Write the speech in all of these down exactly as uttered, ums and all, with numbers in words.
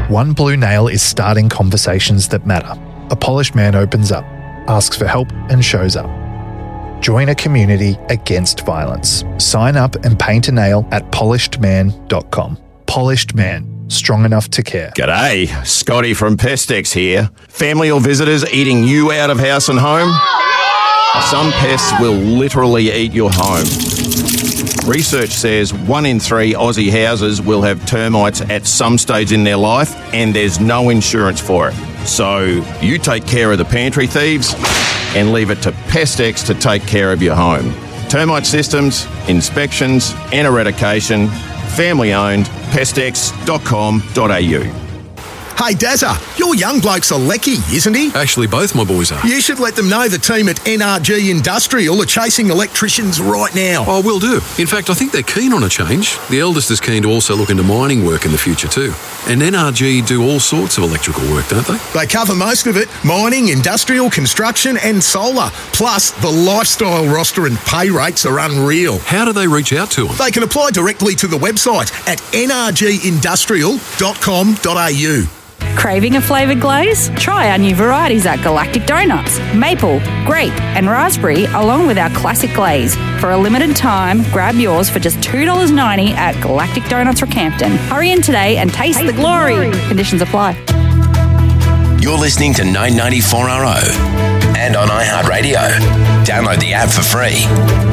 One Blue Nail is starting conversations that matter. A polished man opens up, asks for help and shows up. Join a community against violence. Sign up and paint a nail at polished man dot com. Polished Man. Strong enough to care. G'day, Scotty from Pestex here. Family or visitors eating you out of house and home? Some pests will literally eat your home. Research says one in three Aussie houses will have termites at some stage in their life, and there's no insurance for it. So you take care of the pantry thieves and leave it to Pestex to take care of your home. Termite systems, inspections and eradication. Family owned, pestex dot com dot a u. Hey, Dazza, your young bloke's a lecky, isn't he? Actually, both my boys are. You should let them know the team at N R G Industrial are chasing electricians right now. Oh, will do. In fact, I think they're keen on a change. The eldest is keen to also look into mining work in the future too. And N R G do all sorts of electrical work, don't they? They cover most of it. Mining, industrial, construction and solar. Plus, the lifestyle roster and pay rates are unreal. How do they reach out to them? They can apply directly to the website at n r g industrial dot com dot a u. Craving a flavoured glaze? Try our new varieties at Galactic Donuts. Maple, grape and raspberry along with our classic glaze. For a limited time, grab yours for just two dollars ninety at Galactic Donuts Rockhampton. Hurry in today and taste, taste the, glory. the glory. Conditions apply. You're listening to nine ninety-four R O and on iHeartRadio. Download the app for free.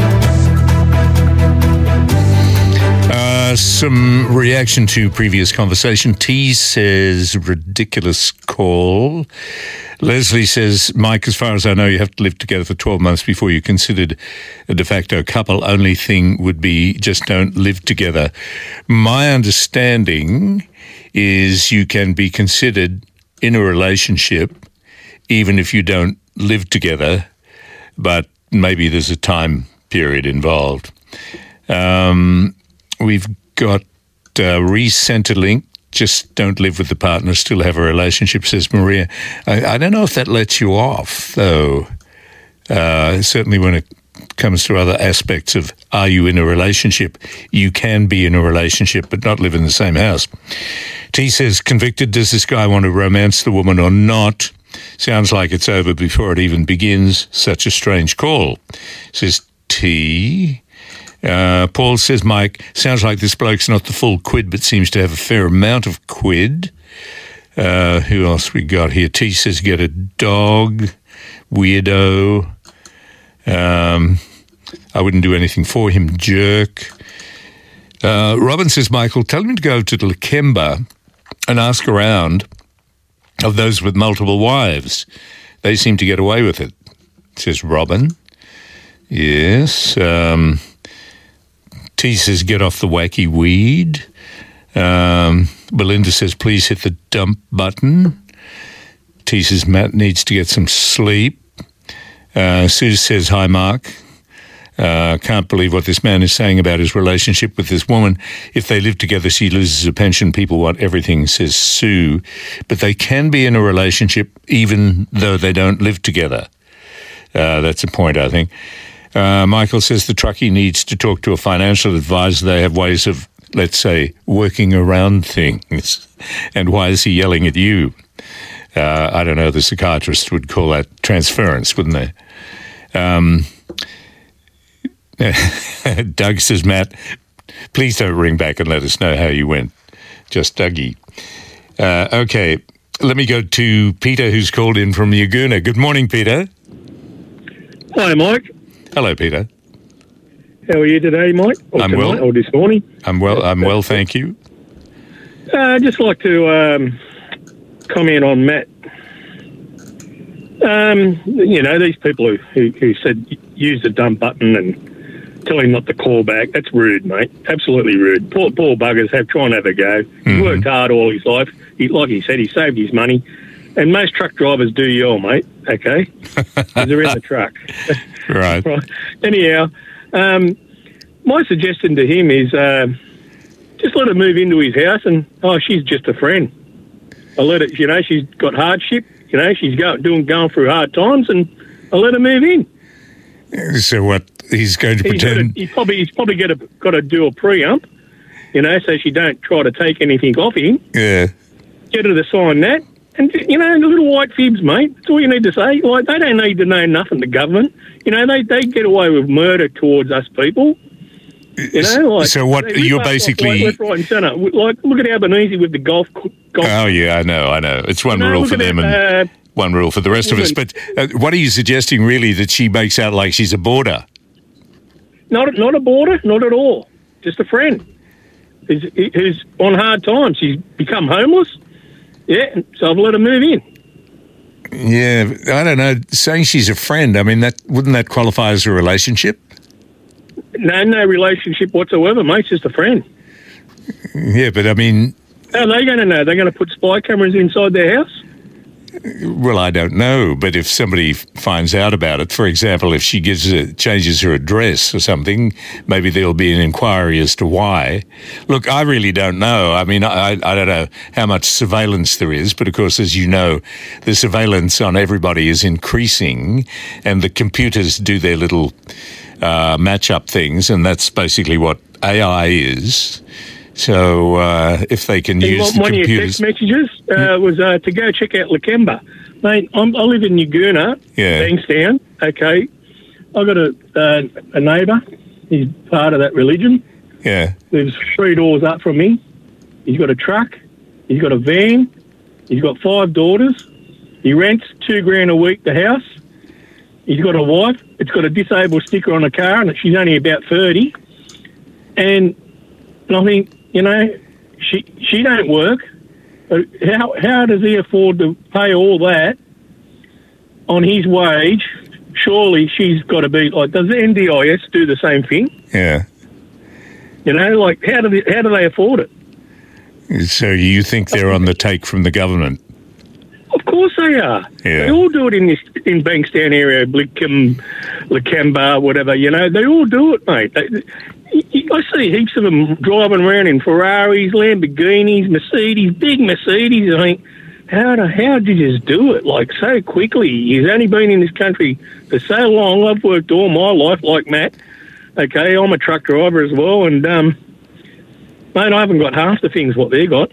Uh, some reaction to previous conversation. T says, ridiculous call. Leslie says, Mike, as far as I know, you have to live together for twelve months before you're considered a de facto couple. Only thing would be just don't live together. My understanding is you can be considered in a relationship even if you don't live together, but maybe there's a time period involved. Um... We've got uh, re-Centrelink, just don't live with the partner, still have a relationship, says Maria. I, I don't know if that lets you off, though. Uh, certainly when it comes to other aspects of are you in a relationship, you can be in a relationship but not live in the same house. T says, convicted, does this guy want to romance the woman or not? Sounds like it's over before it even begins. Such a strange call, says T. Uh, Paul says, Mike, sounds like this bloke's not the full quid, but seems to have a fair amount of quid. Uh, who else we got here? T says, get a dog. Weirdo. Um, I wouldn't do anything for him. Jerk. Uh, Robin says, Michael, tell him to go to Lakemba and ask around of those with multiple wives. They seem to get away with it, says Robin. Yes. Um... T says, get off the wacky weed. Um, Belinda says, please hit the dump button. T says, Matt needs to get some sleep. Uh, Sue says, hi, Mark. Uh, can't believe what this man is saying about his relationship with this woman. If they live together, she loses a pension. People want everything, says Sue. But they can be in a relationship even though they don't live together. Uh, that's a point, I think. Uh, Michael says the truckie needs to talk to a financial advisor. They have ways of, let's say, working around things. And why is he yelling at you? Uh, I don't know, the psychiatrist would call that transference, wouldn't they? Um, Doug says, Matt, please don't ring back and let us know how you went. Just Dougie. Uh, okay, let me go to Peter, who's called in from Yagoona. Good morning, Peter. Hi, Mike. Hello, Peter. How are you today, Mike? Or I'm tonight, well. Or this morning? I'm well. I'm well, thank you. Uh, I'd just like to um, comment on Matt. Um, you know, these people who, who, who said use the dump button and tell him not to call back, that's rude, mate. Absolutely rude. Poor, poor buggers have try and have a go. Mm-hmm. He's worked hard all his life. He, like he said, he saved his money. And most truck drivers do yell, mate, okay? Because they're in the truck. Right. Right. Anyhow, um, my suggestion to him is uh, just let her move into his house and, oh, she's just a friend. I let it, you know, she's got hardship, you know, she's go, doing going through hard times, and I let her move in. So what, he's going to he's pretend... Gotta, he's probably, he's probably got to, got to do a pre-ump, you know, so she don't try to take anything off him. Yeah. get her to sign that. And, you know, the little white fibs, mate, that's all you need to say. Like, they don't need to know nothing, the government. You know, they, they get away with murder towards us people. You know, like... So what, they you're rip us off basically... Left, right and centre. Like, look at Albanese with the golf... golf Oh, yeah, I know, I know. It's one you know, rule for them at, and uh, one rule for the rest of us. But uh, what are you suggesting, really, that she makes out like she's a boarder? Not, not a boarder, not at all. Just a friend who's, who's on hard times. She's become homeless. Yeah, so I've let her move in. Yeah, I don't know. Saying she's a friend, I mean, that wouldn't that qualify as a relationship? No, no relationship whatsoever, mate. Just a friend. Yeah, but I mean... How are they going to know? They're going to put spy cameras inside their house? Well, I don't know, but if somebody finds out about it, for example, if she gives a, changes her address or something, maybe there'll be an inquiry as to why. Look, I really don't know. I mean, I, I don't know how much surveillance there is, but of course, as you know, the surveillance on everybody is increasing, and the computers do their little uh, match-up things, and that's basically what A I is. So uh, if they can use one, the one computers... One of your text messages uh, was uh, to go check out Lakemba. Mate, I'm, I live in Nuguna, Yeah. Bankstown, okay. I've got a, uh, a neighbour. He's part of that religion. Yeah. Lives three doors up from me. He's got a truck. He's got a van. He's got five daughters. He rents two grand a week the house. He's got a wife. It's got a disabled sticker on the car, and she's only about thirty. And, and I think... You know, she she don't work. How how does he afford to pay all that on his wage? Surely she's got to be like. Does the N D I S do the same thing? Yeah. You know, like how do they, how do they afford it? So you think they're on the take from the government? Of course they are. Yeah. They all do it in this in Bankstown area, Blickham, Lakemba, whatever. You know, they all do it, mate. They, I see heaps of them driving around in Ferraris, Lamborghinis, Mercedes, big Mercedes. I think, how do, how did you just do it, like, so quickly? He's only been in this country for so long. I've worked all my life like Matt. Okay, I'm a truck driver as well, and, um, mate, I haven't got half the things what they got.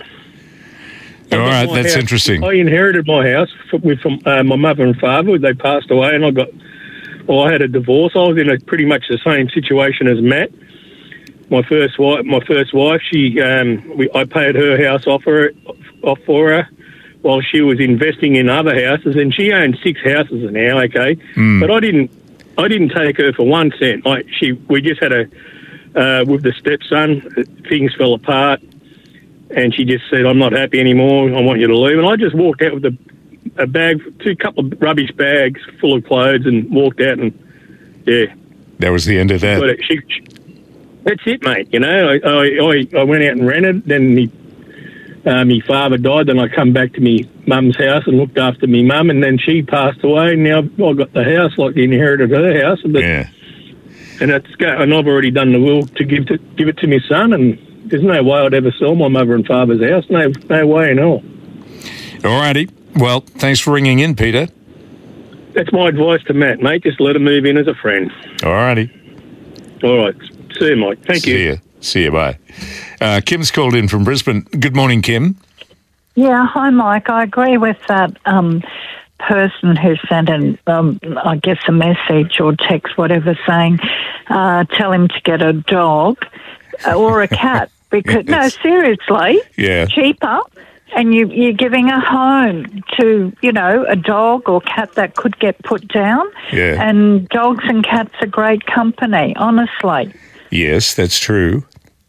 All right, that's house. interesting. I inherited my house from, with from, uh, my mother and father. They passed away, and I got, well, I had a divorce. I was in a pretty much the same situation as Matt. My first wife, my first wife, she, um, we, I paid her house off her, off for her, while she was investing in other houses, and she owned six houses now. Okay, Mm. but I didn't, I didn't take her for one cent. I, she, we just had a, uh, with the stepson, things fell apart, and she just said, "I'm not happy anymore. I want you to leave." And I just walked out with a, a bag, two couple of rubbish bags full of clothes, and walked out, and yeah, that was the end of that. but she, she That's it, mate. You know, I I, I went out and rented. Then me, uh, me father died. Then I come back to me mum's house and looked after me mum. And then she passed away. And now I got the house, like inherited her house. But, yeah. And it's go, and I've already done the will to give to give it to my son. And there's no way I'd ever sell my mother and father's house. No, no way in hell. All righty. Well, thanks for ringing in, Peter. That's my advice to Matt, mate. Just let her move in as a friend. All righty. All right. See you, Mike. Thank See you. you. See you. Bye. Uh, Kim's called in from Brisbane. Good morning, Kim. Yeah, hi, Mike. I agree with that um, person who sent in, um, I guess, a message or text, whatever, saying, uh, tell him to get a dog or a cat. Because Yes. no, seriously, Yeah. cheaper. And you, you're giving a home to, you know, a dog or cat that could get put down. Yeah. And dogs and cats are great company, honestly. Yes, that's true.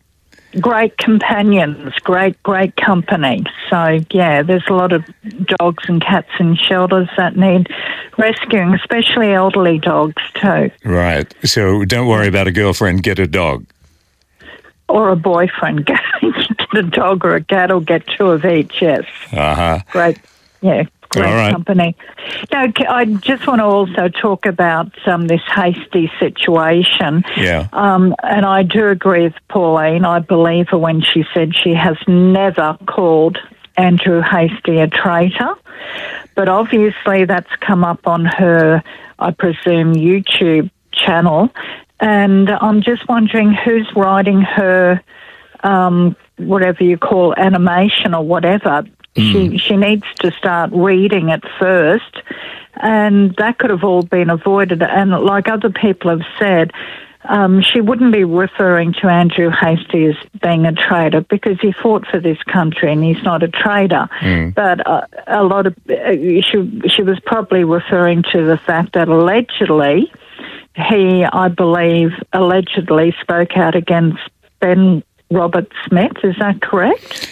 Great companions, great, great company. So, yeah, there's a lot of dogs and cats in shelters that need rescuing, especially elderly dogs too. Right. So don't worry about a girlfriend. Get a dog. Or a boyfriend. Get a dog or a cat or get two of each, yes. Uh-huh. Great, yeah, great All right. company. No, I just want to also talk about um, this Hastie situation. Yeah. Um, and I do agree with Pauline. I believe her when she said she has never called Andrew Hastie a traitor. But obviously that's come up on her, I presume, YouTube channel. And I'm just wondering who's writing her, um, whatever you call animation or whatever. She she needs to start reading it first, and that could have all been avoided. And like other people have said, um, she wouldn't be referring to Andrew Hastie as being a traitor because he fought for this country and he's not a traitor. Mm. But uh, a lot of uh, she she was probably referring to the fact that allegedly he, I believe, allegedly spoke out against Ben Roberts-Smith. Is that correct?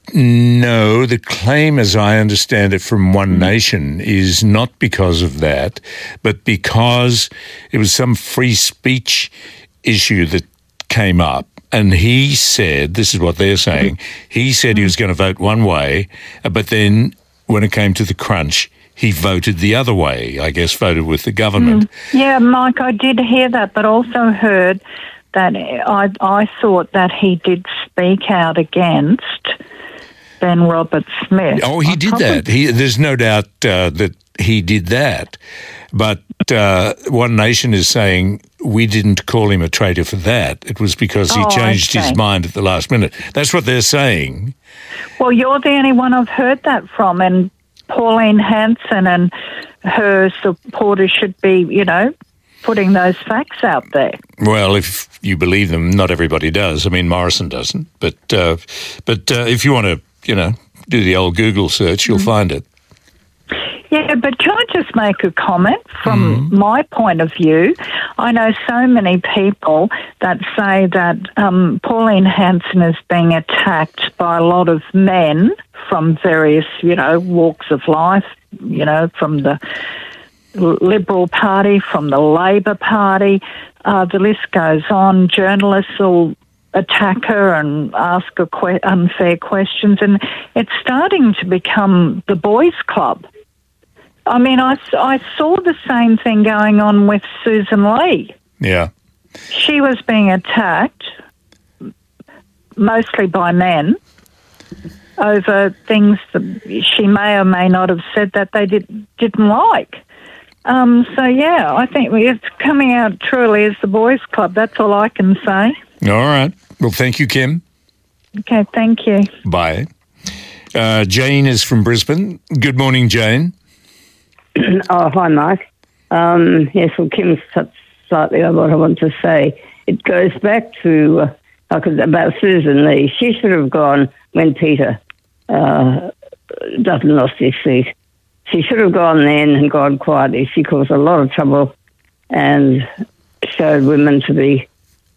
No, the claim, as I understand it from One Nation, is not because of that, but because it was some free speech issue that came up. And he said, this is what they're saying, he said he was going to vote one way, but then when it came to the crunch, he voted the other way, I guess voted with the government. Mm. Yeah, Mike, I did hear that, but also heard that I, I thought that he did speak out against Ben Roberts-Smith. Oh, he I did probably, that. He, there's no doubt uh, that he did that. But uh, One Nation is saying we didn't call him a traitor for that. It was because he Oh, changed okay. his mind at the last minute. That's what they're saying. Well, you're the only one I've heard that from, and Pauline Hanson and her supporters should be, you know, putting those facts out there. Well, if you believe them, not everybody does. I mean, Morrison doesn't. But uh, but uh, if you want to, you know, do the old Google search, you'll mm. find it. Yeah, but can I just make a comment from mm. my point of view? I know so many people that say that um, Pauline Hanson is being attacked by a lot of men from various, you know, walks of life, you know, from the Liberal Party, from the Labor Party. Uh, the list goes on. Journalists will attack her and ask her que- unfair questions, and it's starting to become the boys' club. I mean, I, I saw the same thing going on with Susan Lee. Yeah. She was being attacked, mostly by men, over things that she may or may not have said that they did, didn't like. Um, so, yeah, I think it's coming out truly as the boys' club. That's all I can say. All right. Well, thank you, Kim. Okay, thank you. Bye. Uh, Jane is from Brisbane. Good morning, Jane. Oh, hi, Mike. Um, yes, well, Kim's touched slightly on what I want to say. It goes back to uh, about Susan Lee. She should have gone when Peter uh, Dutton lost his seat. She should have gone then and gone quietly. She caused a lot of trouble and showed women to be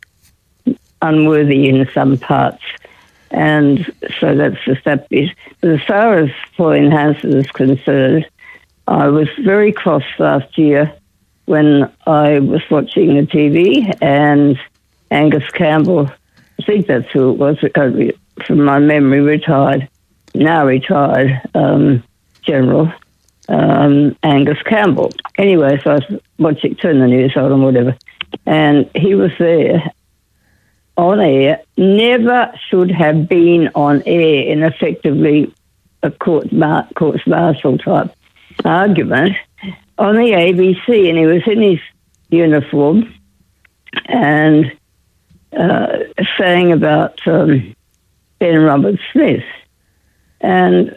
unworthy in some parts. And so that's just that bit. But as far as Pauline Hanson is concerned, I was very cross last year when I was watching the T V and Angus Campbell, I think that's who it was, from my memory, retired, now retired um, General um, Angus Campbell. Anyway, so I was watching, turn the news on or whatever, and he was there on air, never should have been on air in effectively a court mar- courts martial type argument on the A B C, and he was in his uniform and uh, saying about um, Ben Roberts-Smith and,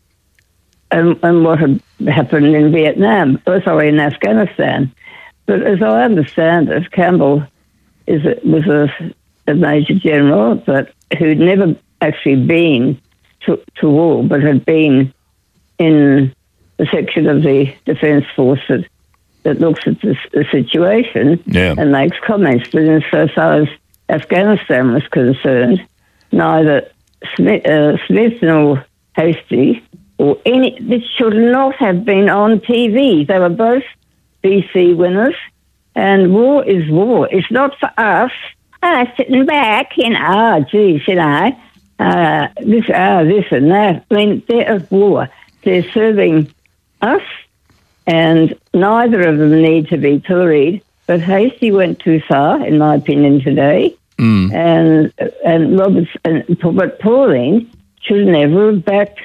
and and what had happened in Vietnam, oh, sorry, in Afghanistan. But as I understand it, Campbell is a, was a, a major general, but who'd never actually been to, to war, but had been in the section of the Defence Force that, that looks at this, the situation yeah. and makes comments. But insofar as Afghanistan was concerned, neither Smith, uh, Smith nor Hastie or any, this should not have been on T V. They were both B C winners, and war is war. It's not for us. Ah, sitting back in, ah, geez, you know, uh, this, ah, this and that. I mean, they're at war. They're serving us, and neither of them need to be pilloried. But Hastie went too far, in my opinion, today. Mm. And and Roberts and but Pauline should never have backed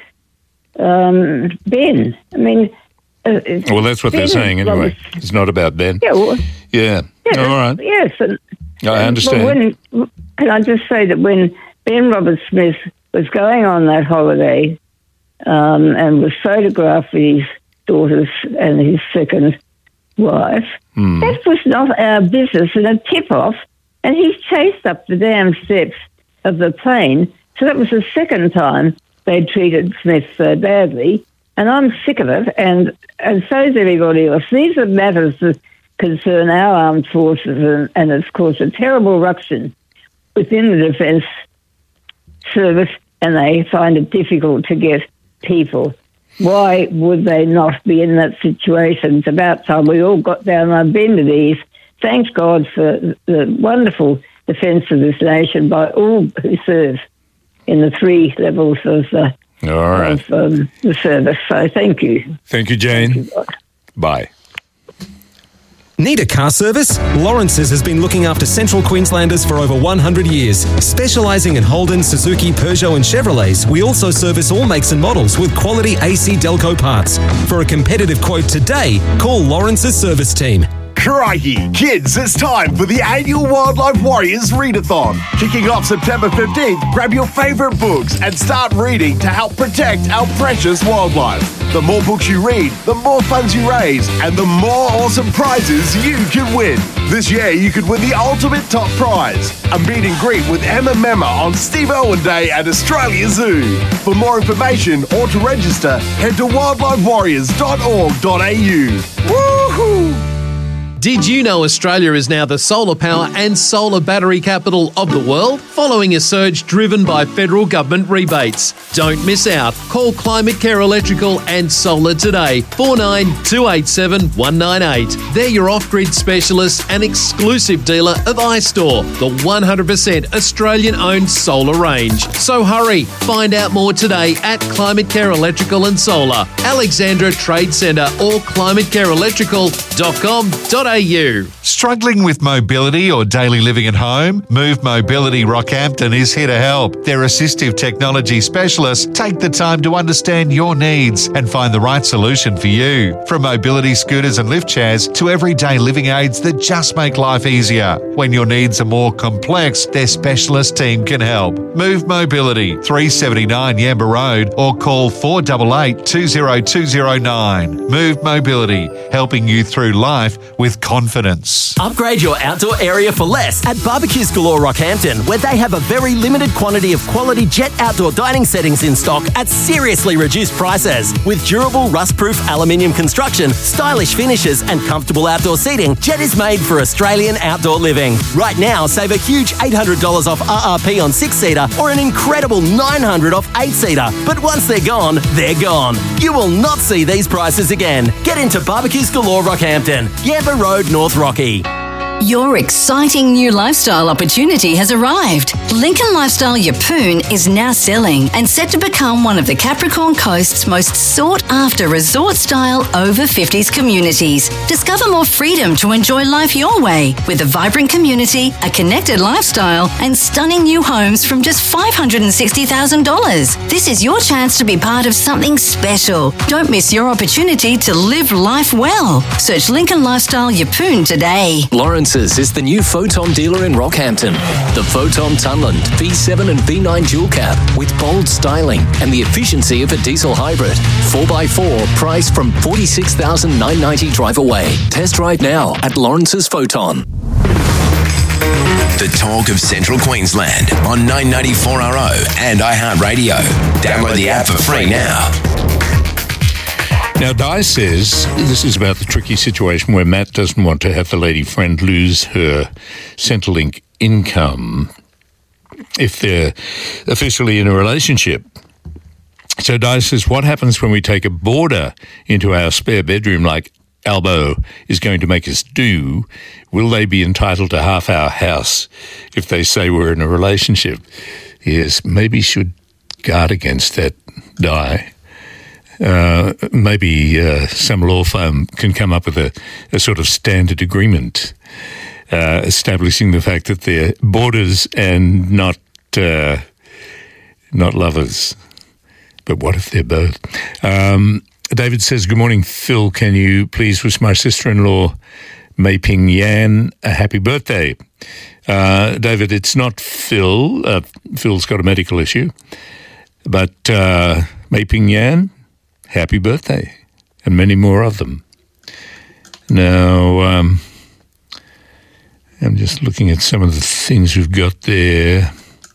um, Ben. I mean, uh, well, that's what Ben they're saying anyway. Roberts, it's not about Ben. Yeah, well, yeah. yeah, all right. Yes, and, I understand. When, can I just say that when Ben Roberts-Smith was going on that holiday um, and was photographed with his daughters and his second wife. Mm. That was not our business and a tip-off, and he's chased up the damn steps of the plane. So that was the second time they treated Smith so badly, and I'm sick of it, and, and so is everybody else. These are matters that concern our armed forces, and, and it's caused a terrible ruction within the Defence Service, and they find it difficult to get people. Why would they not be in that situation? It's about time we all got down on bended knees. Thank God for the wonderful defence of this nation by all who serve in the three levels of, uh, all right. of um, the service. So thank you. Thank you, Jane. Thank you, Bye. Need a car service? Lawrence's has been looking after Central Queenslanders for over one hundred years. Specialising in Holden, Suzuki, Peugeot and Chevrolets, we also service all makes and models with quality A C Delco parts. For a competitive quote today, call Lawrence's service team. Crikey! Kids, it's time for the annual Wildlife Warriors Readathon. Kicking off September fifteenth, grab your favourite books and start reading to help protect our precious wildlife. The more books you read, the more funds you raise, and the more awesome prizes you can win. This year, you could win the ultimate top prize, a meet and greet with Emma Memma on Steve Irwin Day at Australia Zoo. For more information or to register, head to wildlife warriors dot org dot a u. Woohoo! Did you know Australia is now the solar power and solar battery capital of the world, following a surge driven by federal government rebates? Don't miss out. Call Climate Care Electrical and Solar today, four nine two eight seven one nine eight. They're your off-grid specialist and exclusive dealer of iStore, the one hundred percent Australian-owned solar range. So hurry, find out more today at Climate Care Electrical and Solar, Alexandra Trade Centre or climate care electrical dot com dot a u. Struggling with mobility or daily living at home? Move Mobility Rockhampton is here to help. Their assistive technology specialists take the time to understand your needs and find the right solution for you. From mobility scooters and lift chairs to everyday living aids that just make life easier. When your needs are more complex, their specialist team can help. Move Mobility, three seventy-nine Yamba Road, or call four eight eight, two zero two zero nine. Move Mobility, helping you through life with confidence. Upgrade your outdoor area for less at Barbecues Galore Rockhampton, where they have a very limited quantity of quality Jet outdoor dining settings in stock at seriously reduced prices. With durable rust-proof aluminium construction, stylish finishes and comfortable outdoor seating, Jet is made for Australian outdoor living. Right now, save a huge eight hundred dollars off R R P on six-seater or an incredible nine hundred dollars off eight-seater. But once they're gone, they're gone. You will not see these prices again. Get into Barbecues Galore Rockhampton, Yamba Road, North Rocky. Your exciting new lifestyle opportunity has arrived. Lincoln Lifestyle Yeppoon is now selling and set to become one of the Capricorn Coast's most sought-after resort-style over fifties communities. Discover more freedom to enjoy life your way with a vibrant community, a connected lifestyle, and stunning new homes from just five hundred sixty thousand dollars. This is your chance to be part of something special. Don't miss your opportunity to live life well. Search Lincoln Lifestyle Yeppoon today. Lawrence's is the new Photon dealer in Rockhampton. The Photon Tunland V seven and V nine dual cab with bold styling and the efficiency of a diesel hybrid. four by four, priced from forty-six thousand nine hundred ninety dollars drive away. Test drive now at Lawrence's Photon. The talk of Central Queensland on nine ninety-four R O and iHeartRadio. Download the app for free now. Now, Di says this is about the tricky situation where Matt doesn't want to have the lady friend lose her Centrelink income if they're officially in a relationship. So Di says, what happens when we take a boarder into our spare bedroom like Albo is going to make us do? Will they be entitled to half our house if they say we're in a relationship? Yes, maybe should guard against that, Di. Uh, maybe uh, some law firm can come up with a, a sort of standard agreement uh, establishing the fact that they're boarders and not uh, not lovers. But what if they're both? Um, David says, good morning, Phil. Can you please wish my sister-in-law, Mei Ping Yan, a happy birthday? Uh, David, it's not Phil. Uh, Phil's got a medical issue. But... Uh, Mei Ping Yan, happy birthday, and many more of them. Now, um, I'm just looking at some of the things we've got there.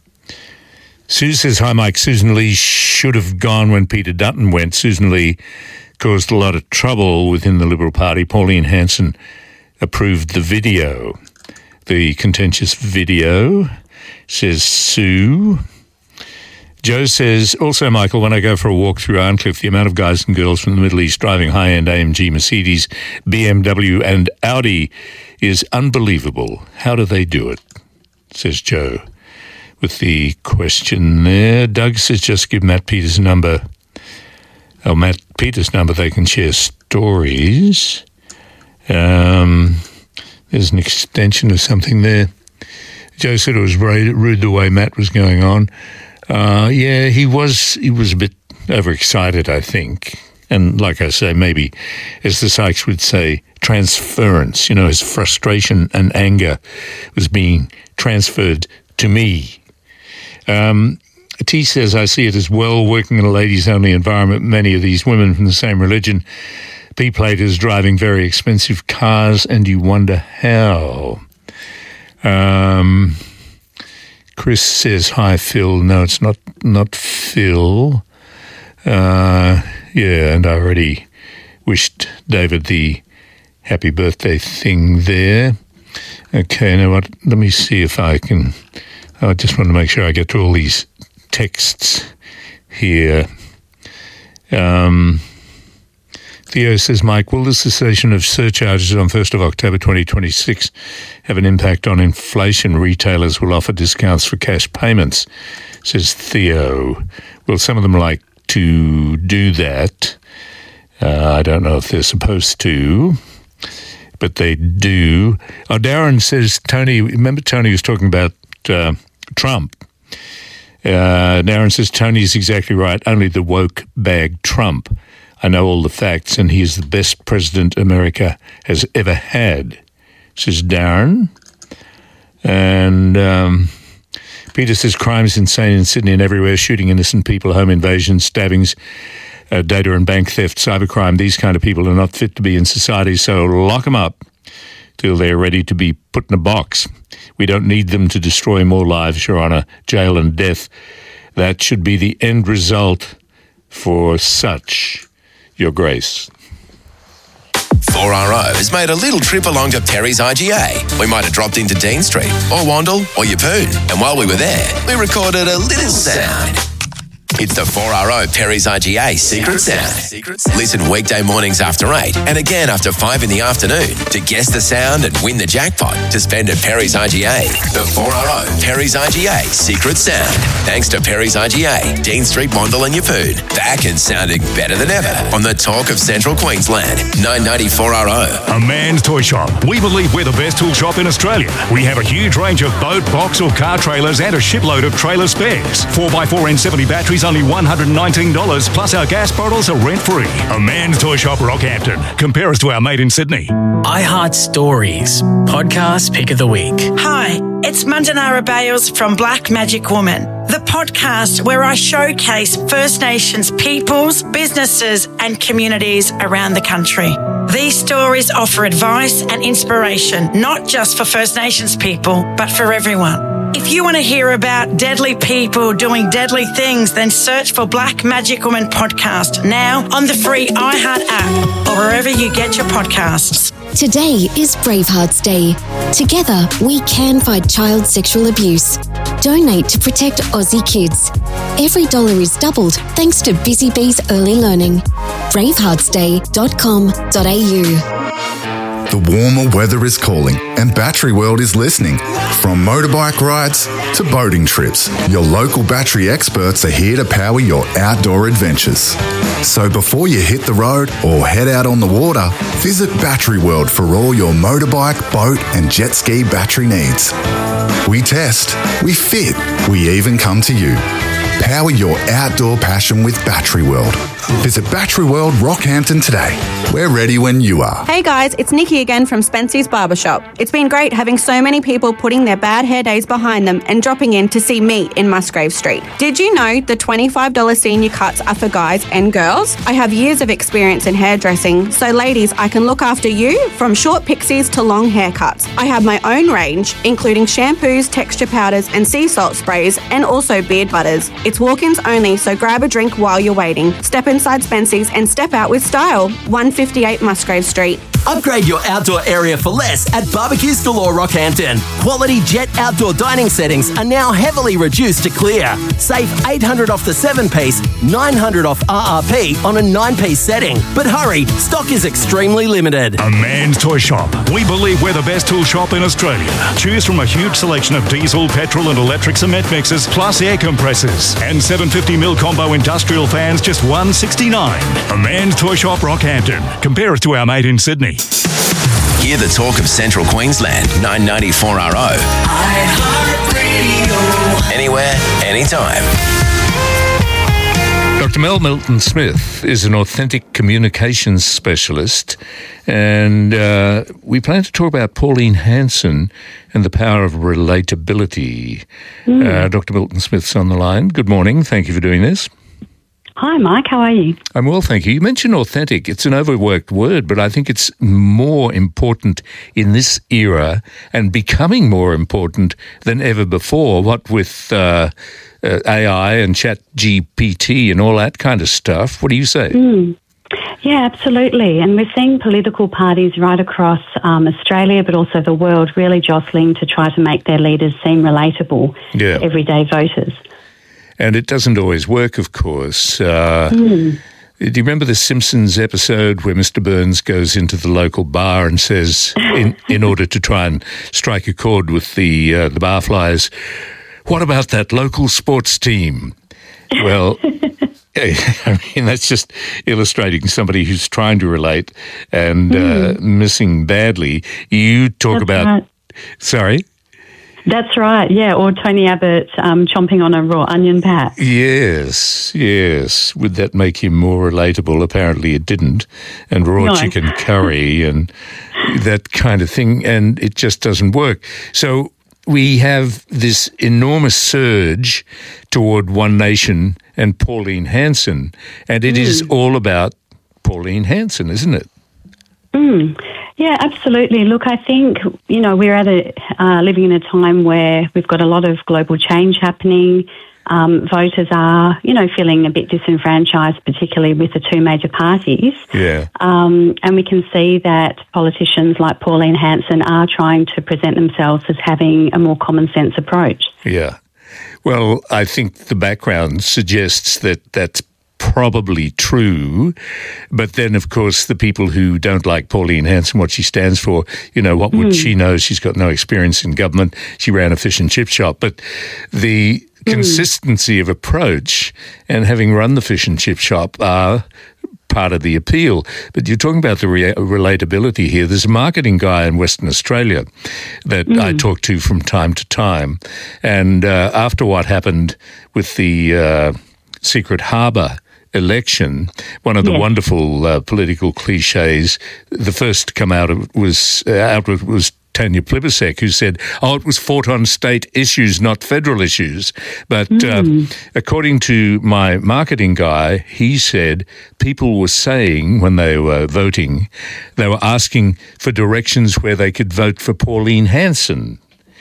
Sue says, hi, Mike. Susan Lee should have gone when Peter Dutton went. Susan Lee caused a lot of trouble within the Liberal Party. Pauline Hanson approved the video, the contentious video, says Sue. Joe says, also, Michael, when I go for a walk through Arncliffe, the amount of guys and girls from the Middle East driving high-end A M G, Mercedes, B M W and Audi is unbelievable. How do they do it? Says Joe. With the question there, Doug says, just give Matt Peters' number. Oh, Matt Peters' number, they can share stories. Um, there's an extension of something there. Joe said it was rude the way Matt was going on. Uh, yeah, he was he was a bit overexcited, I think. And like I say, maybe, as the Sykes would say, transference. You know, his frustration and anger was being transferred to me. Um, T says, I see it as well, working in a ladies-only environment, many of these women from the same religion, P-platers driving very expensive cars, and you wonder how. Um... Chris says, hi, Phil. No, it's not not Phil. Uh, yeah, and I already wished David the happy birthday thing there. Okay, now what? Let me see if I can... I just want to make sure I get to all these texts here. Um... Theo says, Mike, will the cessation of surcharges on first of October twenty twenty-six have an impact on inflation? Retailers will offer discounts for cash payments, says Theo. Will some of them like to do that? Uh, I don't know if they're supposed to, but they do. Oh, Darren says, Tony, remember Tony was talking about uh, Trump. Uh, Darren says, Tony's exactly right, only the woke bag Trump. I know all the facts, and he is the best president America has ever had, says Darren. And um, Peter says, crime is insane in Sydney and everywhere, shooting innocent people, home invasions, stabbings, uh, data and bank theft, cybercrime. These kind of people are not fit to be in society, so lock them up till they're ready to be put in a box. We don't need them to destroy more lives, Your Honour, jail and death. That should be the end result for such, Your Grace. four R O has made a little trip along to Perry's I G A. We might have dropped into Dean Street, or Wandle, or Yeppoon. And while we were there, we recorded a little sound. It's the four R O Perry's I G A Secret Sound. Listen weekday mornings after eight and again after five in the afternoon to guess the sound and win the jackpot to spend at Perry's I G A. The four R O Perry's I G A Secret Sound. Thanks to Perry's I G A, Dean Street, Wandle and Yeppoon. Back and sounding better than ever on the Talk of Central Queensland. nine ninety four R O. A Man's Toy Shop. We believe we're the best tool shop in Australia. We have a huge range of boat, box or car trailers and a shipload of trailer spares. four by four N seventy batteries only one hundred nineteen dollars, plus our gas bottles are rent-free. A Man's Toy Shop, Rockhampton. Compare us to our mate in Sydney. iHeart Stories, podcast pick of the week. Hi, it's Mandanara Bales from Black Magic Woman, the podcast where I showcase First Nations peoples, businesses and communities around the country. These stories offer advice and inspiration, not just for First Nations people, but for everyone. If you want to hear about deadly people doing deadly things, then search for Black Magic Woman Podcast now on the free iHeart app or wherever you get your podcasts. Today is Bravehearts Day. Together, we can fight child sexual abuse. Donate to protect Aussie kids. Every dollar is doubled thanks to Busy Bees Early Learning. bravehearts day dot com dot a u. The warmer weather is calling and Battery World is listening. From motorbike rides to boating trips, your local battery experts are here to power your outdoor adventures. So before you hit the road or head out on the water, visit Battery World for all your motorbike, boat and jet ski battery needs. We test, we fit, we even come to you. Power your outdoor passion with Battery World. Visit Battery World Rockhampton today. We're ready when you are. Hey guys, it's Nikki again from Spency's Barbershop. It's been great having so many people putting their bad hair days behind them and dropping in to see me in Musgrave Street. Did you know the twenty-five dollars senior cuts are for guys and girls? I have years of experience in hairdressing, so ladies, I can look after you from short pixies to long haircuts. I have my own range, including shampoos, texture powders and sea salt sprays, and also beard butters. It's walk-ins only, so grab a drink while you're waiting. Step inside Spency's and step out with style. one fifty-eight Musgrave Street. Upgrade your outdoor area for less at Barbecues Galore Rockhampton. Quality Jet outdoor dining settings are now heavily reduced to clear. Save eight hundred dollars off the seven-piece, nine hundred dollars off R R P on a nine-piece setting. But hurry, stock is extremely limited. A Man's Toy Shop. We believe we're the best tool shop in Australia. Choose from a huge selection of diesel, petrol and electric cement mixers, plus air compressors. And seven hundred fifty mil combo industrial fans, just one hundred sixty-nine dollars. A Man's Toy Shop Rockhampton. Compare us to our mate in Sydney. Hear the talk of Central Queensland, nine ninety-four R O. Anywhere, anytime. Doctor Mel Milton-Smith is an authentic communications specialist, and uh, we plan to talk about Pauline Hanson and the power of relatability. Mm. Uh, Doctor Milton-Smith's on the line. Good morning. Thank you for doing this. Hi, Mike. How are you? I'm well, thank you. You mentioned authentic. It's an overworked word, but I think it's more important in this era and becoming more important than ever before, what with uh, uh, A I and Chat G P T and all that kind of stuff. What do you say? Mm. Yeah, absolutely. And we're seeing political parties right across um, Australia, but also the world, really jostling to try to make their leaders seem relatable yeah. to everyday voters. And it doesn't always work, of course. Uh, mm. Do you remember the Simpsons episode where Mister Burns goes into the local bar and says, in, in order to try and strike a chord with the uh, the barflies, what about that local sports team? Well, I mean, that's just illustrating somebody who's trying to relate and mm. uh, missing badly. You talk That's about... Right. Sorry? That's right, yeah, or Tony Abbott um, chomping on a raw onion pat. Yes, yes. Would that make him more relatable? Apparently it didn't. And raw No. chicken curry and that kind of thing, and it just doesn't work. So we have this enormous surge toward One Nation and Pauline Hanson, and it mm. is all about Pauline Hanson, isn't it? Mm. Yeah, absolutely. Look, I think, you know, we're at a, uh, living in a time where we've got a lot of global change happening. Um, voters are, you know, feeling a bit disenfranchised, particularly with the two major parties. Yeah. Um, and we can see that politicians like Pauline Hanson are trying to present themselves as having a more common sense approach. Yeah. Well, I think the background suggests that that's probably true, but then of course the people who don't like Pauline Hanson, what she stands for, you know, what would mm. she know? She's got no experience in government. She ran a fish and chip shop, but the mm. consistency of approach and having run the fish and chip shop are part of the appeal. But you're talking about the re- relatability here. There's a marketing guy in Western Australia that mm. I talk to from time to time, and uh, after what happened with the uh, Secret Harbour election, one of the yes. wonderful uh, political cliches, the first to come out of was uh, out of, was Tanya Plibersek, who said, oh, it was fought on state issues, not federal issues. But mm. uh, according to my marketing guy, he said people were saying when they were voting, they were asking for directions where they could vote for Pauline Hanson.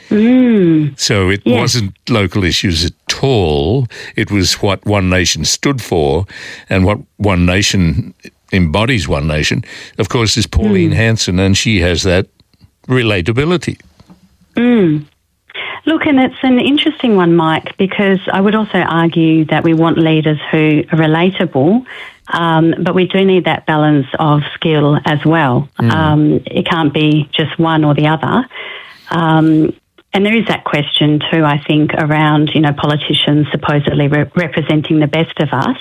Mm. So it yeah. wasn't local issues at all. It was what One Nation stood for, and what One Nation embodies One Nation, of course, is Pauline mm. Hanson, and she has that relatability. Mm. Look, and it's an interesting one, Mike, because I would also argue that we want leaders who are relatable, um, but we do need that balance of skill as well. Mm. Um, it can't be just one or the other. Um, And there is that question too, I think, around, you know, politicians supposedly re- representing the best of us.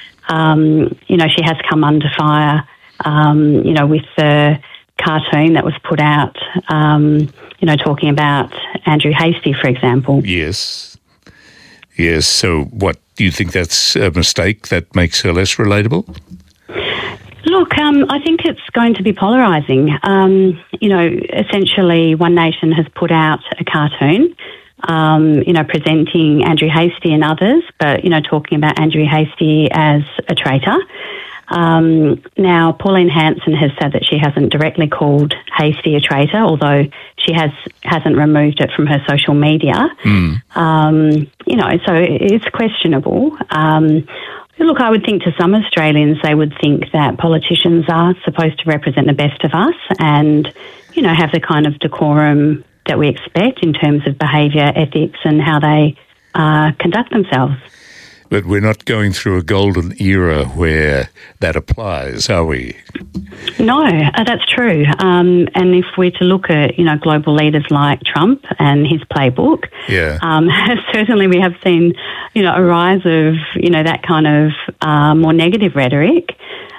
Um, you know, she has come under fire, um, you know, with the cartoon that was put out, um, you know, talking about Andrew Hastie, for example. Yes. Yes, so what, do you think that's a mistake that makes her less relatable? Look, um, I think it's going to be polarising. Um, you know, essentially One Nation has put out a cartoon, um, you know, presenting Andrew Hastie and others, but, you know, talking about Andrew Hastie as a traitor. Um, now, Pauline Hanson has said that she hasn't directly called Hastie a traitor, although she has, hasn't removed it from her social media. Mm. Um, you know, so it's questionable. Um, look, I would think to some Australians they would think that politicians are supposed to represent the best of us and, you know, have the kind of decorum that we expect in terms of behaviour, ethics and how they uh, conduct themselves. But we're not going through a golden era where that applies, are we? No, uh, that's true. Um, and if we're to look at, you know, global leaders like Trump and his playbook, yeah, um, certainly we have seen, you know, a rise of, you know, that kind of uh, more negative rhetoric.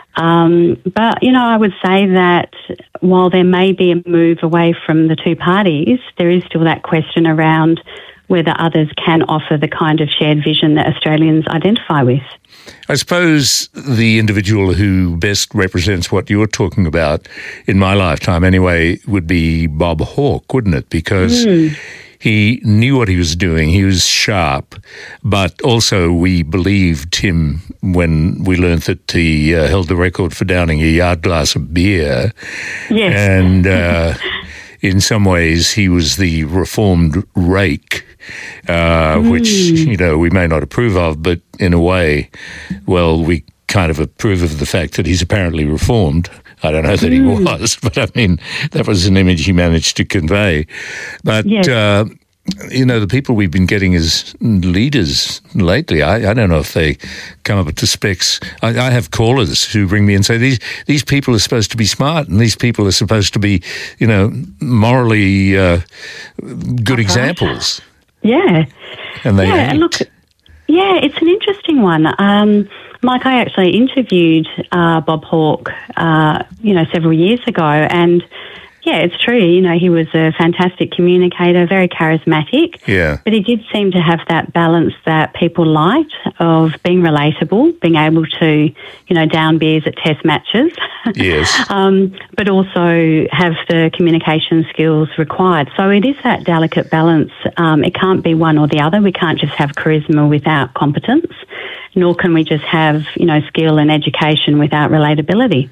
Um, but, you know, I would say that while there may be a move away from the two parties, there is still that question around whether others can offer the kind of shared vision that Australians identify with. I suppose the individual who best represents what you're talking about, in my lifetime anyway, would be Bob Hawke, wouldn't it? Because mm. he knew what he was doing. He was sharp, but also we believed him when we learnt that he uh, held the record for downing a yard glass of beer. Yes. And uh, in some ways he was the reformed rake, uh, mm. which, you know, we may not approve of, but in a way, well, we kind of approve of the fact that he's apparently reformed. I don't know that mm. he was, but I mean, that was an image he managed to convey. But, yes. uh, you know, the people we've been getting as leaders lately, I, I don't know if they come up to specs. I, I have callers who ring me and say, these these people are supposed to be smart and these people are supposed to be, you know, morally uh, good okay. examples. Yeah. And they yeah, ain't. Look, yeah, it's an interesting one. Um, Mike, I actually interviewed uh, Bob Hawke, uh, you know, several years ago, and yeah, it's true. You know, he was a fantastic communicator, very charismatic. Yeah. But he did seem to have that balance that people liked of being relatable, being able to, you know, down beers at test matches. Yes. um, but also have the communication skills required. So it is that delicate balance. Um, it can't be one or the other. We can't just have charisma without competence, nor can we just have, you know, skill and education without relatability.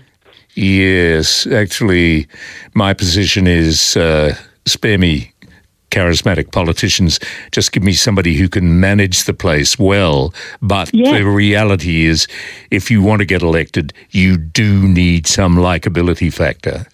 Yes, actually, my position is uh, spare me charismatic politicians. Just give me somebody who can manage the place well. But yeah. the reality is, if you want to get elected, you do need some likability factor.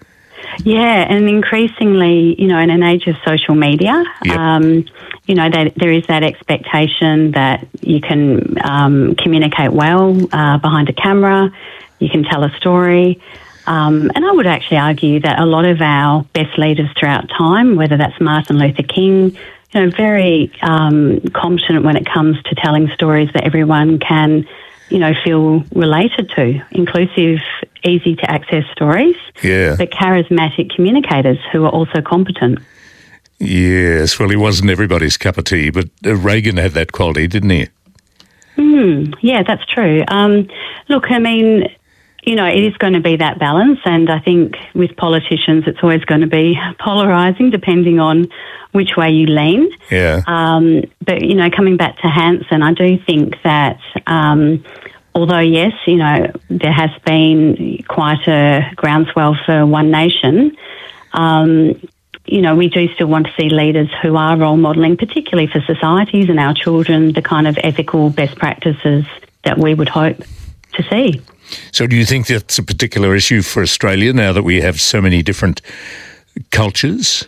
Yeah, and increasingly, you know, in an age of social media, yep. um, you know, that there is that expectation that you can um, communicate well uh, behind a camera. You can tell a story. Um, and I would actually argue that a lot of our best leaders throughout time, whether that's Martin Luther King, you know, very um, competent when it comes to telling stories that everyone can, you know, feel related to, inclusive, easy to access stories, yeah. but charismatic communicators who are also competent. Yes, well, he wasn't everybody's cup of tea, but uh, Reagan had that quality, didn't he? Mm, yeah, that's true. Um, look, I mean, you know, it is going to be that balance, and I think with politicians it's always going to be polarising depending on which way you lean. Yeah. Um, but, you know, coming back to Hanson, I do think that um, although, yes, you know, there has been quite a groundswell for One Nation, um, you know, we do still want to see leaders who are role modelling, particularly for societies and our children, the kind of ethical best practices that we would hope to see. So do you think that's a particular issue for Australia now that we have so many different cultures?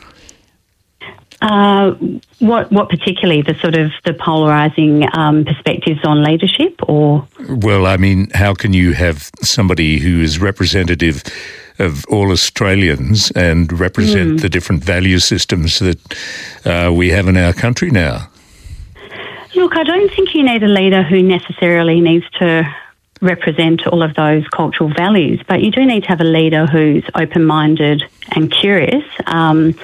Uh, what what particularly, the sort of the polarising um, perspectives on leadership, or? Well, I mean, how can you have somebody who is representative of all Australians and represent mm. the different value systems that uh, we have in our country now? Look, I don't think you need a leader who necessarily needs to represent all of those cultural values, but you do need to have a leader who's open-minded and curious. Um,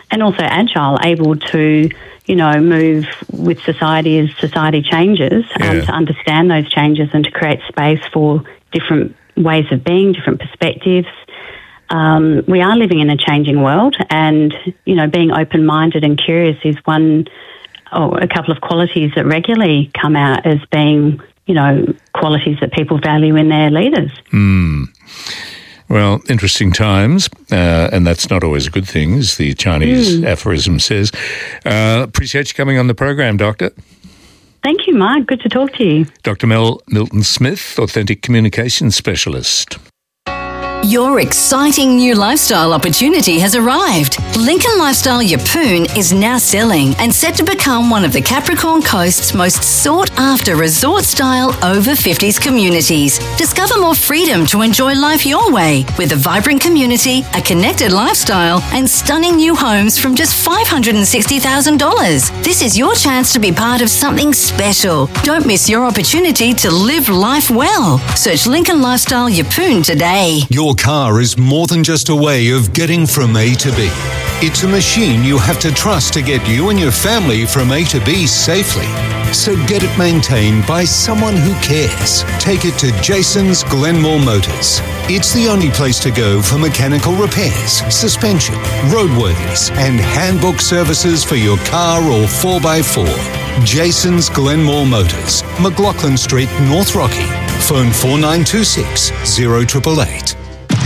and also agile, able to, you know, move with society as society changes, um, Yeah. to understand those changes and to create space for different ways of being, different perspectives. Um, we are living in a changing world, and, you know, being open-minded and curious is one or a couple of qualities that regularly come out as being, you know, qualities that people value in their leaders. Hmm. Well, interesting times, uh, and that's not always a good thing, as the Chinese Mm. aphorism says. Uh, appreciate you coming on the program, Doctor. Thank you, Mark. Good to talk to you. Doctor Mel Milton-Smith, Authentic Communications Specialist. Your exciting new lifestyle opportunity has arrived. Lincoln Lifestyle Yeppoon is now selling and set to become one of the Capricorn Coast's most sought-after resort-style over fifties communities. Discover more freedom to enjoy life your way with a vibrant community, a connected lifestyle, and stunning new homes from just five hundred sixty thousand dollars. This is your chance to be part of something special. Don't miss your opportunity to live life well. Search Lincoln Lifestyle Yeppoon today. Your car is more than just a way of getting from A to B. It's a machine you have to trust to get you and your family from A to B safely. So get it maintained by someone who cares. Take it to Jason's Glenmore Motors. It's the only place to go for mechanical repairs, suspension, roadworthies, and handbook services for your car or four by four. Jason's Glenmore Motors, McLaughlin Street, North Rocky. Phone four nine two six, zero eight eight eight.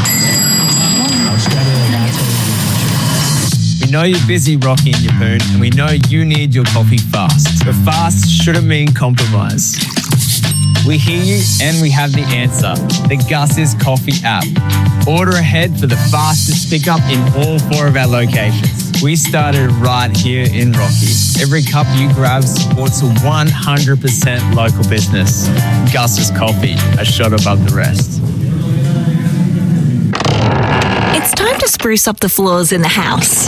We know you're busy, Rocky and Yeppoon, and we know you need your coffee fast. But fast shouldn't mean compromise. We hear you and we have the answer. The Gus's Coffee app. Order ahead for the fastest pickup in all four of our locations. We started right here in Rocky. Every cup you grab supports a one hundred percent local business. Gus's Coffee, a shot above the rest. It's time to spruce up the floors in the house.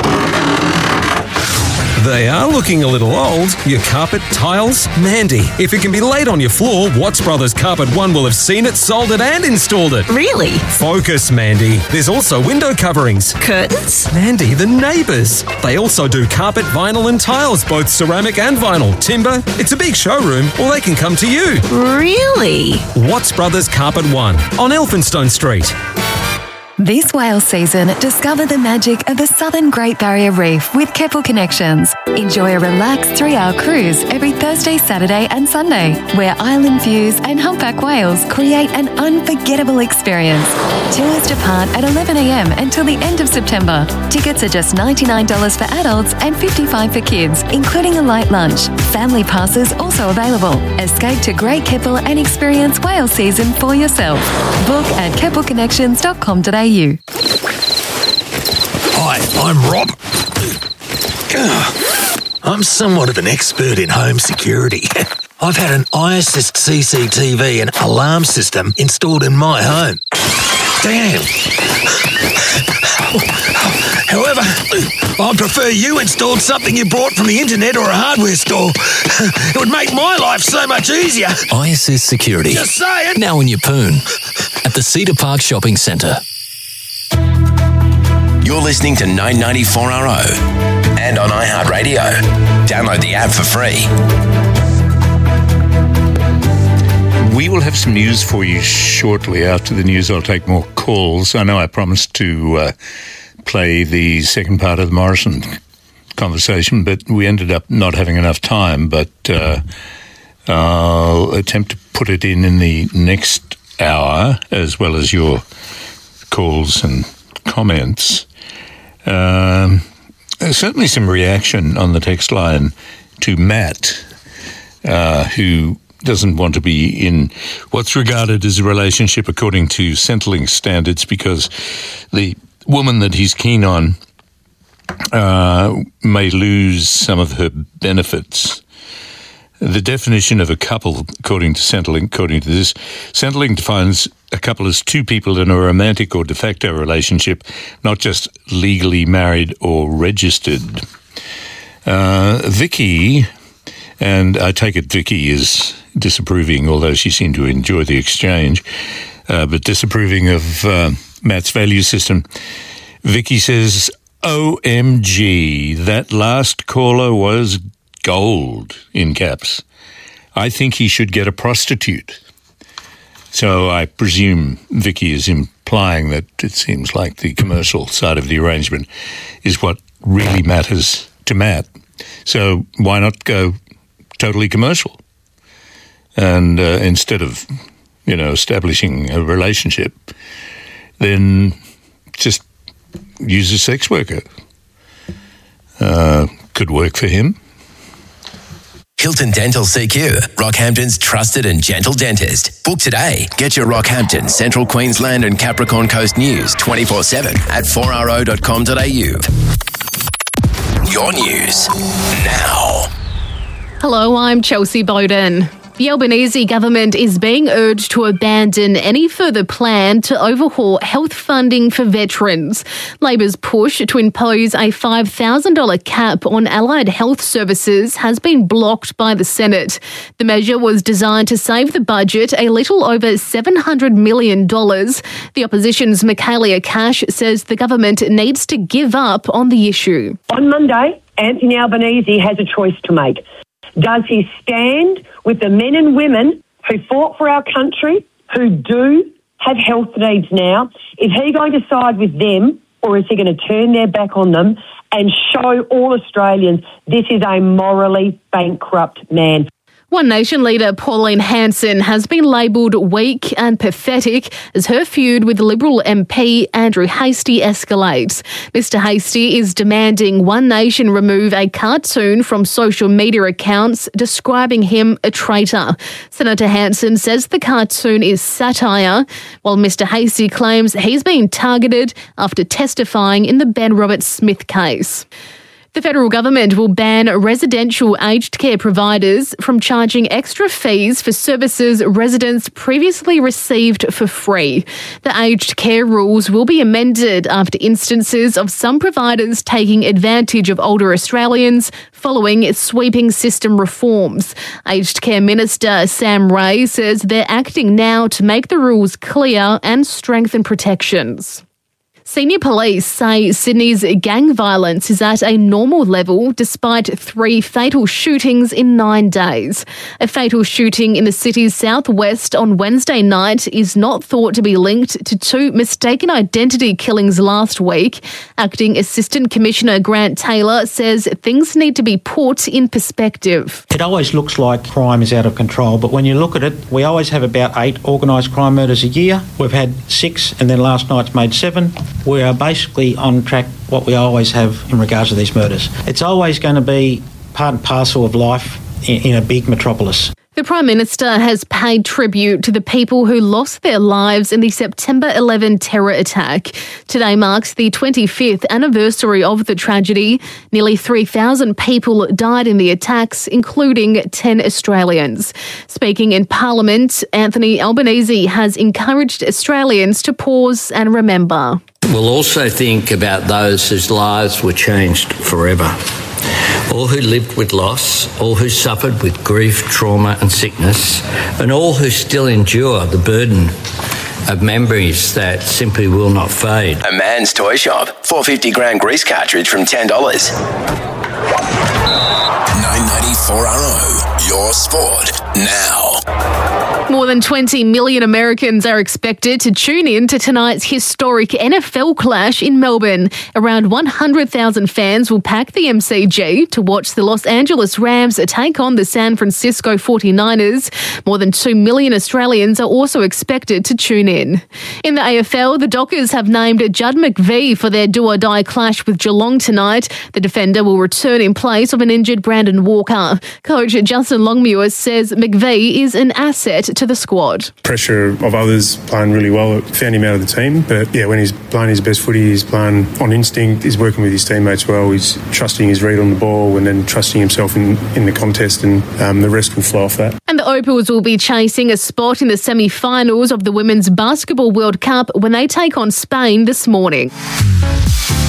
They are looking a little old. Your carpet, tiles, Mandy. If it can be laid on your floor, Watts Brothers Carpet One will have seen it, sold it and installed it. Really? Focus, Mandy. There's also window coverings. Curtains? Mandy, the neighbours. They also do carpet, vinyl and tiles, both ceramic and vinyl. Timber. It's a big showroom, or they can come to you. Really? Watts Brothers Carpet One on Elphinstone Street. This whale season, discover the magic of the Southern Great Barrier Reef with Keppel Connections. Enjoy a relaxed three-hour cruise every Thursday, Saturday and Sunday, where island views and humpback whales create an unforgettable experience. Tours depart at eleven a.m. until the end of September. Tickets are just ninety-nine dollars for adults and fifty-five dollars for kids, including a light lunch. Family passes also available. Escape to Great Keppel and experience whale season for yourself. Book at keppel connections dot com dot a u. Hi, I'm Rob. I'm somewhat of an expert in home security. I've had an iAssist C C T V and alarm system installed in my home. Damn. However, I prefer you installed something you bought from the internet or a hardware store. It would make my life so much easier. iAssist Security. Just saying. Now in Yeppoon at the Cedar Park Shopping Centre. You're listening to nine ninety-four R O and on iHeartRadio. Download the app for free. We will have some news for you shortly. After the news, I'll take more calls. I know I promised to uh, play the second part of the Morrison conversation, but we ended up not having enough time. But uh, I'll attempt to put it in in the next hour, as well as your calls and comments. Um, there's certainly some reaction on the text line to Matt, uh, who doesn't want to be in what's regarded as a relationship according to Centrelink standards because the woman that he's keen on uh, may lose some of her benefits. The definition of a couple, according to Centrelink, according to this, Centrelink defines a couple as two people in a romantic or de facto relationship, not just legally married or registered. Uh, Vicky, and I take it Vicky is disapproving, although she seemed to enjoy the exchange, uh, but disapproving of uh, Matt's value system. Vicky says, O M G, that last caller was gold, in caps. I think he should get a prostitute. So I presume Vicky is implying that it seems like the commercial side of the arrangement is what really matters to Matt. So why not go totally commercial? And uh, instead of, you know, establishing a relationship, then just use a sex worker. Uh, could work for him. Hilton Dental C Q, Rockhampton's trusted and gentle dentist. Book today. Get your Rockhampton, Central Queensland and Capricorn Coast news twenty-four seven at four r o dot com dot a u. Your news now. Hello, I'm Chelsea Bowden. The Albanese government is being urged to abandon any further plan to overhaul health funding for veterans. Labor's push to impose a five thousand dollars cap on allied health services has been blocked by the Senate. The measure was designed to save the budget a little over seven hundred million dollars. The opposition's Michaelia Cash says the government needs to give up on the issue. On Monday, Anthony Albanese has a choice to make. Does he stand with the men and women who fought for our country, who do have health needs now? Is he going to side with them, or is he going to turn their back on them and show all Australians this is a morally bankrupt man? One Nation leader Pauline Hanson has been labelled weak and pathetic as her feud with Liberal M P Andrew Hastie escalates. Mister Hastie is demanding One Nation remove a cartoon from social media accounts describing him a traitor. Senator Hanson says the cartoon is satire, while Mister Hastie claims he's been targeted after testifying in the Ben Roberts-Smith case. The federal government will ban residential aged care providers from charging extra fees for services residents previously received for free. The aged care rules will be amended after instances of some providers taking advantage of older Australians following sweeping system reforms. Aged care Minister Sam Ray says they're acting now to make the rules clear and strengthen protections. Senior police say Sydney's gang violence is at a normal level despite three fatal shootings in nine days. A fatal shooting in the city's southwest on Wednesday night is not thought to be linked to two mistaken identity killings last week. Acting Assistant Commissioner Grant Taylor says things need to be put in perspective. It always looks like crime is out of control, but when you look at it, we always have about eight organised crime murders a year. We've had six, and then last night's made seven. We are basically on track what we always have in regards to these murders. It's always going to be part and parcel of life in, in a big metropolis. The Prime Minister has paid tribute to the people who lost their lives in the September eleventh terror attack. Today marks the twenty-fifth anniversary of the tragedy. Nearly three thousand people died in the attacks, including ten Australians. Speaking in Parliament, Anthony Albanese has encouraged Australians to pause and remember. We'll also think about those whose lives were changed forever. All who lived with loss, all who suffered with grief, trauma and sickness, and all who still endure the burden of memories that simply will not fade. A Man's Toy Shop, four hundred fifty gram grease cartridge from ten dollars. nine ninety-four R O, your sport now. More than twenty million Americans are expected to tune in to tonight's historic N F L clash in Melbourne. Around one hundred thousand fans will pack the M C G to watch the Los Angeles Rams take on the San Francisco forty-niners. More than two million Australians are also expected to tune in. In the A F L, the Dockers have named Judd McVie for their do-or-die clash with Geelong tonight. The defender will return in place of an injured Brandon Walker. Coach Justin Longmuir says McVie is an asset to the squad. Pressure of others playing really well found him out of the team, but yeah, when he's playing his best footy, he's playing on instinct, he's working with his teammates well, he's trusting his read on the ball and then trusting himself in, in the contest, and um, the rest will flow off that. And the Opals will be chasing a spot in the semi-finals of the Women's Basketball World Cup when they take on Spain this morning.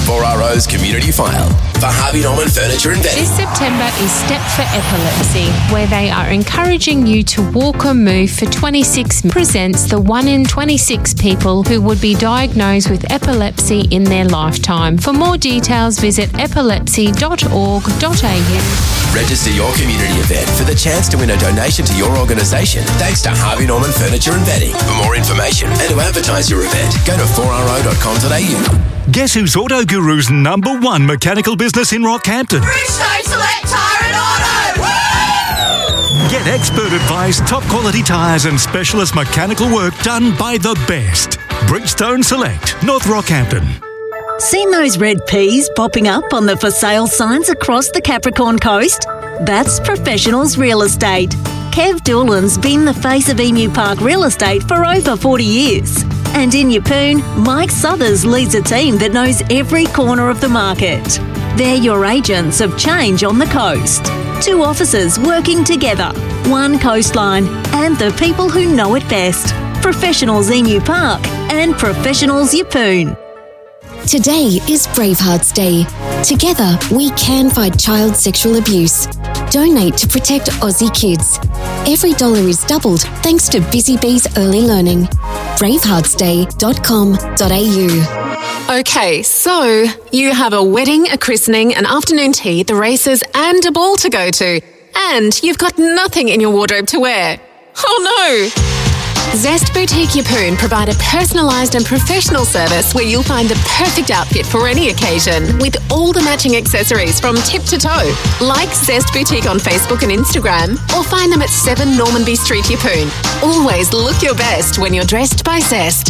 four R O's Community File for Harvey Norman Furniture and Bedding. This September is Step for Epilepsy, where they are encouraging you to walk or move for twenty-six minutes. Presents the one in twenty-six people who would be diagnosed with epilepsy in their lifetime. For more details, visit epilepsy dot org dot a u. Register your community event for the chance to win a donation to your organisation thanks to Harvey Norman Furniture and Bedding. For more information and to advertise your event, go to four r o dot com dot a u. Guess who's Auto Guru's number one mechanical business in Rockhampton? Bridgestone Select Tyre and Auto! Woo! Get expert advice, top quality tyres and specialist mechanical work done by the best. Bridgestone Select, North Rockhampton. Seen those red peas popping up on the for sale signs across the Capricorn coast? That's Professionals Real Estate. Kev Doolan's been the face of Emu Park Real Estate for over forty years. And in Yeppoon, Mike Southers leads a team that knows every corner of the market. They're your agents of change on the coast. Two officers working together, one coastline, and the people who know it best. Professionals Emu Park and Professionals Yeppoon. Today is Bravehearts Day. Together, we can fight child sexual abuse. Donate to protect Aussie kids. Every dollar is doubled thanks to Busy Bees Early Learning. bravehearts day dot com dot a u. Okay, so you have a wedding, a christening, an afternoon tea, the races, and a ball to go to. And you've got nothing in your wardrobe to wear. Oh no! Zest Boutique Yeppoon provide a personalised and professional service where you'll find the perfect outfit for any occasion with all the matching accessories from tip to toe. Like Zest Boutique on Facebook and Instagram or find them at seven Normanby Street, Yeppoon. Always look your best when you're dressed by Zest.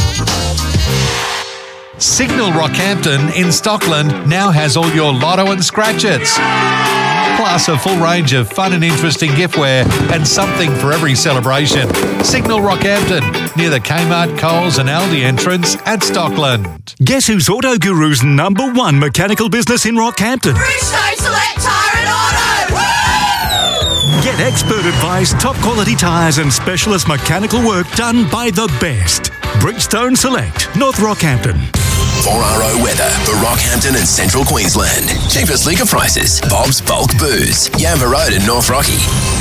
Signal Rockhampton in Stockland now has all your lotto and scratch-its. Plus a full range of fun and interesting giftware and something for every celebration. Signal Rockhampton, near the Kmart, Coles and Aldi entrance at Stockland. Guess who's Auto Guru's number one mechanical business in Rockhampton? Bridgestone Select Tyre and Auto! Woo! Get expert advice, top quality tyres and specialist mechanical work done by the best. Bridgestone Select, North Rockhampton. four R O weather for Rockhampton and Central Queensland. Cheapest liquor prices. Bob's Bulk Booze. Yamba Road in North Rocky.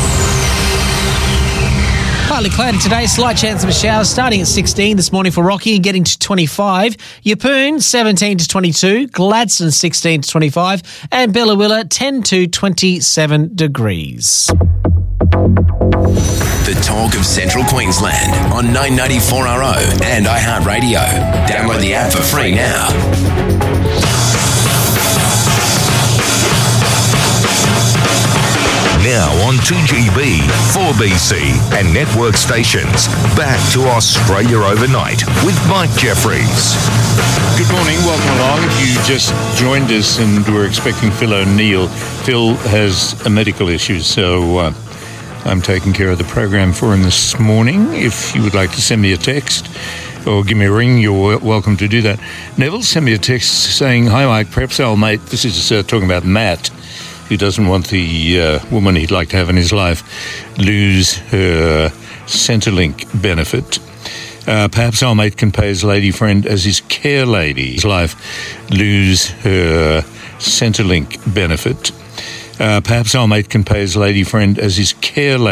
Partly cloudy today, slight chance of a shower starting at sixteen this morning for Rocky and getting to twenty-five. Yeppoon seventeen to twenty-two, Gladstone sixteen to twenty-five and Bellawilla ten to twenty-seven degrees. The talk of Central Queensland on nine ninety four R O and iHeartRadio. Download the app for free now. Now on two G B, four B C and network stations. Back to Australia Overnight with Mike Jeffries. Good morning, welcome along. If you just joined us and were expecting Phil O'Neill, Phil has a medical issue, so uh, I'm taking care of the program for him this morning. If you would like to send me a text or give me a ring, you're welcome to do that. Neville sent me a text saying, "Hi Mike, perhaps I'll mate," this is uh, talking about Matt, who doesn't want the uh, woman he'd like to have in his life lose her Centrelink benefit. Uh, perhaps our mate can pay his lady friend as his care lady his life lose her Centrelink benefit. Uh, perhaps our mate can pay his lady friend as his care lady.